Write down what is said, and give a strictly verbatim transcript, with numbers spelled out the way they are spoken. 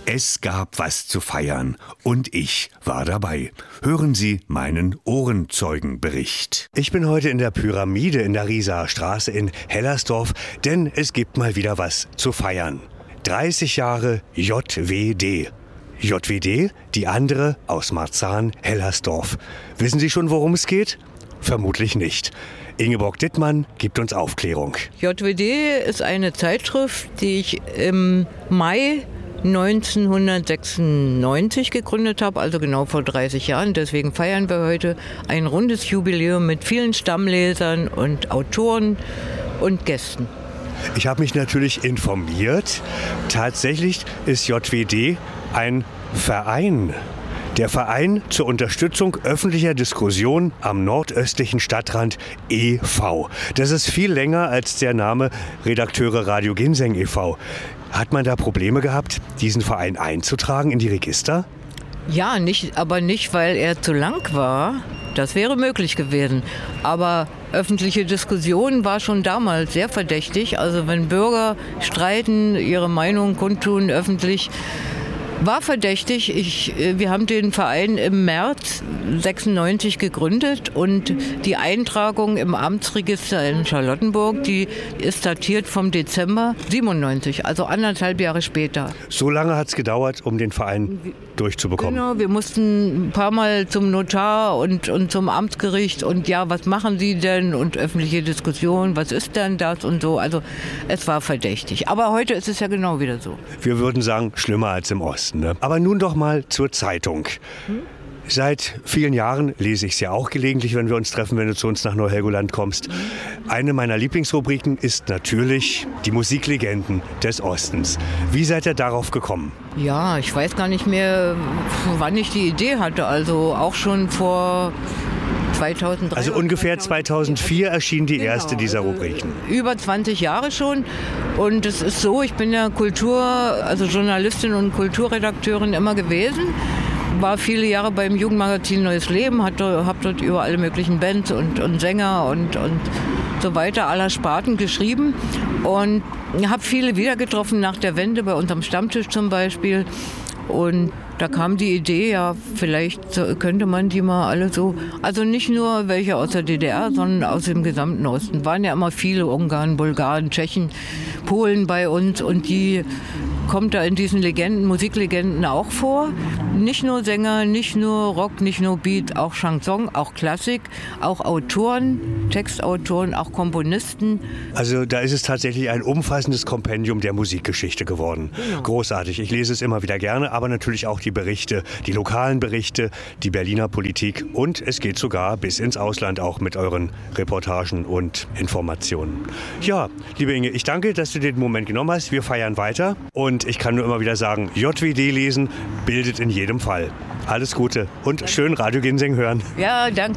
Es gab was zu feiern und ich war dabei. Hören Sie meinen Ohrenzeugenbericht. Ich bin heute in der Pyramide in der Riesaer Straße in Hellersdorf, denn es gibt mal wieder was zu feiern. dreißig Jahre J W D. J W D, die andere aus Marzahn, Hellersdorf. Wissen Sie schon, worum es geht? Vermutlich nicht. Ingeborg Dittmann gibt uns Aufklärung. J W D ist eine Zeitschrift, die ich im Mai neunzehnhundertsechsundneunzig gegründet habe, also genau vor dreißig Jahren. Deswegen feiern wir heute ein rundes Jubiläum mit vielen Stammlesern und Autoren und Gästen. Ich habe mich natürlich informiert. Tatsächlich ist J W D ein Verein. Der Verein zur Unterstützung öffentlicher Diskussion am nordöstlichen Stadtrand e V Das ist viel länger als der Name Redakteure Radio Ginseng e V Hat man da Probleme gehabt, diesen Verein einzutragen in die Register? Ja, nicht, aber nicht, weil er zu lang war. Das wäre möglich gewesen. Aber öffentliche Diskussion war schon damals sehr verdächtig. Also wenn Bürger streiten, ihre Meinung kundtun öffentlich, war verdächtig. Ich, wir haben den Verein im März sechsundneunzig gegründet und die Eintragung im Amtsregister in Charlottenburg, die ist datiert vom Dezember siebenundneunzig, also anderthalb Jahre später. So lange hat es gedauert, um den Verein durchzubekommen? Genau, wir mussten ein paar Mal zum Notar und, und zum Amtsgericht und ja, was machen Sie denn und öffentliche Diskussion, was ist denn das und so. Also es war verdächtig. Aber heute ist es ja genau wieder so. Wir würden sagen, schlimmer als im Osten. Ne? Aber nun doch mal zur Zeitung. Hm? Seit vielen Jahren lese ich es ja auch gelegentlich, wenn wir uns treffen, wenn du zu uns nach Neu-Helgoland kommst. Eine meiner Lieblingsrubriken ist natürlich die Musiklegenden des Ostens. Wie seid ihr darauf gekommen? Ja, ich weiß gar nicht mehr, wann ich die Idee hatte. Also auch schon vor zweitausenddrei. Also ungefähr zweitausendvier erschien die genau, erste dieser Rubriken. Über zwanzig Jahre schon. Und es ist so, ich bin ja Kultur, also Journalistin und Kulturredakteurin immer gewesen. War viele Jahre beim Jugendmagazin Neues Leben, habe dort über alle möglichen Bands und, und Sänger und, und so weiter aller Sparten geschrieben und habe viele wieder getroffen nach der Wende, bei unserem Stammtisch zum Beispiel. Und da kam die Idee, ja, vielleicht könnte man die mal alle so, also nicht nur welche aus der D D R, sondern aus dem gesamten Osten. Waren ja immer viele Ungarn, Bulgaren, Tschechen, Polen bei uns und die kommt da in diesen Legenden, Musiklegenden auch vor. Nicht nur Sänger, nicht nur Rock, nicht nur Beat, auch Chanson, auch Klassik, auch Autoren, Textautoren, auch Komponisten. Also da ist es tatsächlich ein umfassendes Kompendium der Musikgeschichte geworden. Genau. Großartig. Ich lese es immer wieder gerne, aber natürlich auch die Berichte, die lokalen Berichte, die Berliner Politik und es geht sogar bis ins Ausland auch mit euren Reportagen und Informationen. Ja, liebe Inge, ich danke, dass du dir den Moment genommen hast. Wir feiern weiter und ich kann nur immer wieder sagen, J W D lesen bildet in jedem Fall. Alles Gute und schön Radio Ginseng hören. Ja, danke.